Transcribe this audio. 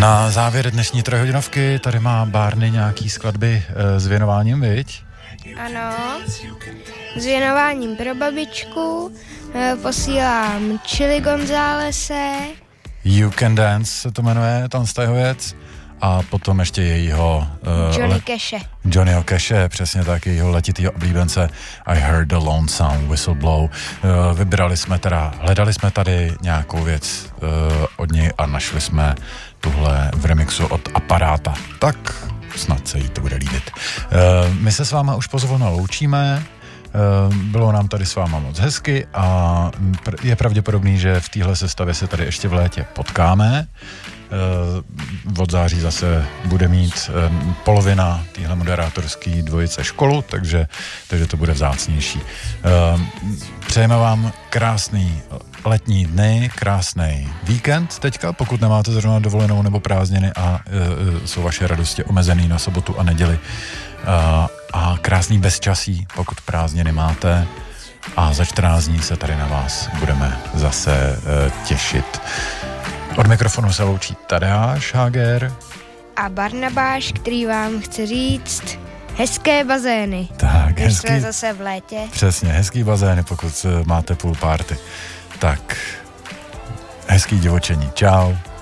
Na závěr dnešní trojhodinovky tady má Barney nějaký skladby s věnováním, viď? Ano, s věnováním pro babičku, posílám Chili Gonzálese. You Can Dance se to jmenuje, tam z jeho věc. A potom ještě jejího... Johnny Cache. Johnnyho Cache, přesně tak, jejího letitýho oblíbence I Heard the Lonesome Whistle Blow. Hledali jsme tady nějakou věc od něj a našli jsme tuhle v remixu od Aparáta. Tak snad se jí to bude líbit. My se s váma už pozvolna loučíme. Bylo nám tady s váma moc hezky a je pravděpodobný, že v téhle sestavě se tady ještě v létě potkáme. Od září zase bude mít polovina téhle moderátorský dvojice školu, takže to bude vzácnější. Přejeme vám krásný letní dny, krásný víkend teďka, pokud nemáte zrovna dovolenou nebo prázdniny a jsou vaše radosti omezený na sobotu a neděli. A krásný bezčasí, pokud prázdniny máte. A za 14 dní se tady na vás budeme zase těšit. Od mikrofonu se loučí Tadeáš Hager a Barnabáš, který vám chce říct hezké bazény. Tak, jsme zase v létě. Přesně, hezký bazény, pokud máte pool party. Tak, hezký divočení. Čau.